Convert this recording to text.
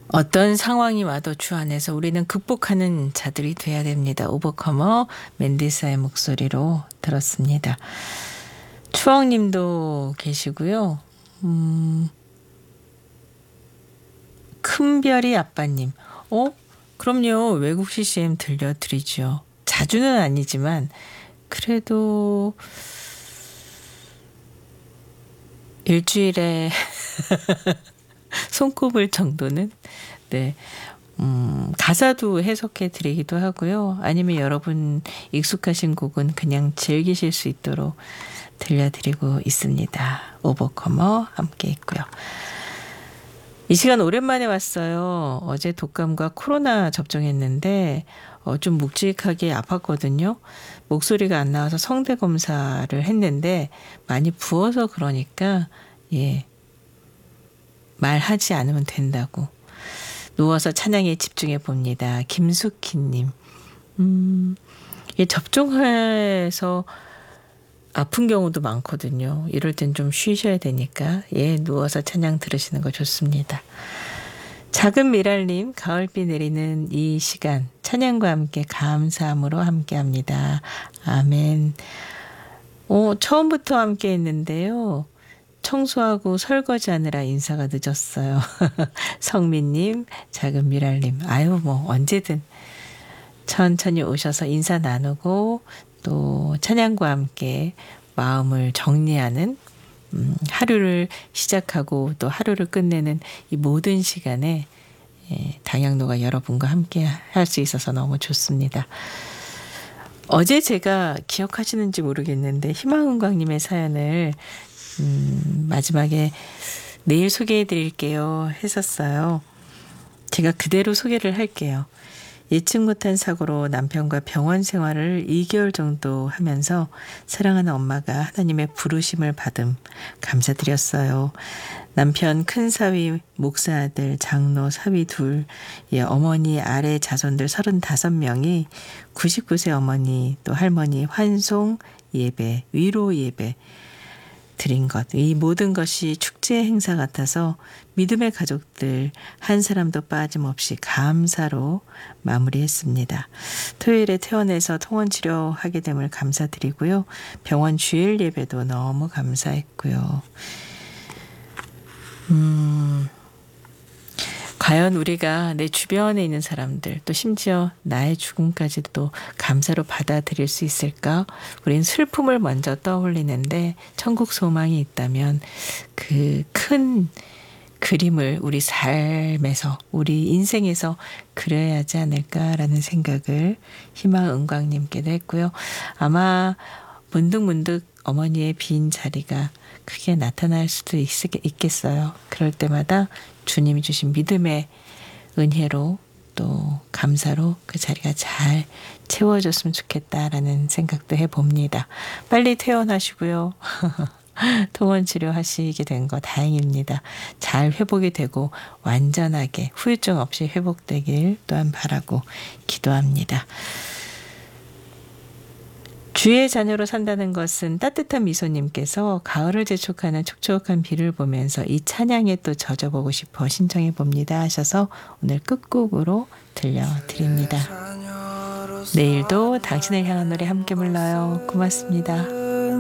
어떤 상황이 와도 주 안에서 우리는 극복하는 자들이 돼야 됩니다. 오버커머 맨디사의 목소리로 들었습니다. 추억님도 계시고요. 큰별이 아빠님. 그럼요. 외국 CCM 들려드리죠. 자주는 아니지만 그래도 일주일에 손꼽을 정도는 네. 가사도 해석해 드리기도 하고요. 아니면 여러분 익숙하신 곡은 그냥 즐기실 수 있도록 들려드리고 있습니다. 오버커머 함께 있고요. 이 시간 오랜만에 왔어요. 어제 독감과 코로나 접종했는데 좀 묵직하게 아팠거든요. 목소리가 안 나와서 성대 검사를 했는데 많이 부어서 그러니까 말하지 않으면 된다고. 누워서 찬양에 집중해 봅니다. 김숙희님. 접종해서 아픈 경우도 많거든요. 이럴 땐 좀 쉬셔야 되니까 누워서 찬양 들으시는 거 좋습니다. 작은 미랄님, 가을비 내리는 이 시간 찬양과 함께 감사함으로 함께합니다. 아멘. 처음부터 함께 했는데요. 청소하고 설거지하느라 인사가 늦었어요. 성민님, 작은 미랄님, 언제든 천천히 오셔서 인사 나누고 또 찬양과 함께 마음을 정리하는 하루를 시작하고 또 하루를 끝내는 이 모든 시간에 당양로가 여러분과 함께 할 수 있어서 너무 좋습니다. 어제 제가 기억하시는지 모르겠는데 희망은광님의 사연을 마지막에 내일 소개해 드릴게요 했었어요. 제가 그대로 소개를 할게요. 예측 못한 사고로 남편과 병원 생활을 2개월 정도 하면서 사랑하는 엄마가 하나님의 부르심을 받음 감사드렸어요. 남편 큰 사위, 목사 아들, 장로, 사위 둘, 어머니 아래 자손들 35명이 99세 어머니 또 할머니 환송 예배, 위로 예배 드린 것, 이 모든 것이 축제 행사 같아서 믿음의 가족들 한 사람도 빠짐없이 감사로 마무리했습니다. 토요일에 퇴원해서 통원 치료하게 됨을 감사드리고요. 병원 주일 예배도 너무 감사했고요. 과연 우리가 내 주변에 있는 사람들 또 심지어 나의 죽음까지도 감사로 받아들일 수 있을까? 우린 슬픔을 먼저 떠올리는데 천국 소망이 있다면 그 큰 그림을 우리 삶에서 우리 인생에서 그려야 하지 않을까라는 생각을 희망은광님께도 했고요. 아마 문득문득 어머니의 빈 자리가 크게 나타날 수도 있겠어요. 그럴 때마다 주님이 주신 믿음의 은혜로 또 감사로 그 자리가 잘 채워졌으면 좋겠다라는 생각도 해봅니다. 빨리 퇴원하시고요. 통원 치료하시게 된 거 다행입니다. 잘 회복이 되고 완전하게 후유증 없이 회복되길 또한 바라고 기도합니다. 주의 자녀로 산다는 것은 따뜻한 미소님께서 가을을 재촉하는 촉촉한 비를 보면서 이 찬양에 또 젖어보고 싶어 신청해 봅니다 하셔서 오늘 끝곡으로 들려드립니다. 내일도 당신을 향한 노래 함께 불러요. 고맙습니다.